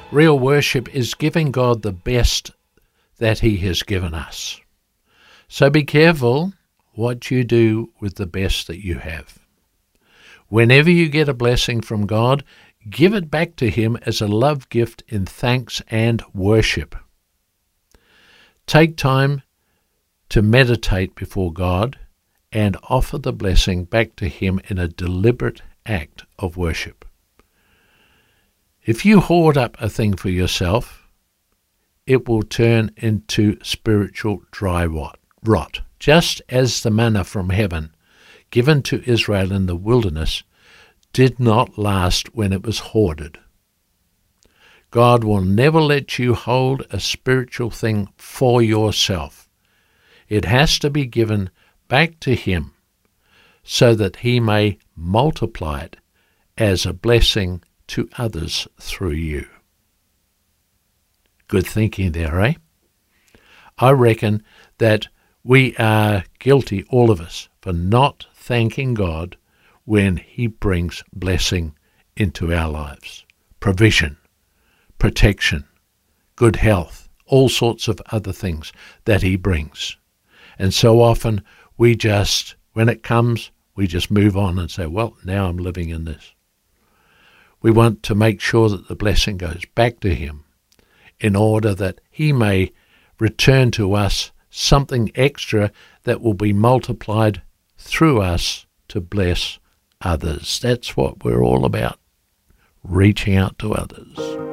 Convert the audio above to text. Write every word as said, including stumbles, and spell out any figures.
Real worship is giving God the best that he has given us. So be careful what you do with the best that you have. Whenever you get a blessing from God, give it back to him as a love gift in thanks and worship. Take time to meditate before God and offer the blessing back to him in a deliberate act of worship. If you hoard up a thing for yourself, it will turn into spiritual dry rot, just as the manna from heaven given to Israel in the wilderness did not last when it was hoarded. God will never let you hold a spiritual thing for yourself. It has to be given back to him so that he may multiply it as a blessing to others through you. Good thinking there, eh? I reckon that we are guilty, all of us, for not thanking God when he brings blessing into our lives. Provision, protection, good health, all sorts of other things that he brings. And so often we just, when it comes, we just move on and say, well, now I'm living in this. We want to make sure that the blessing goes back to him in order that he may return to us something extra that will be multiplied through us to bless others. That's what we're all about, reaching out to others.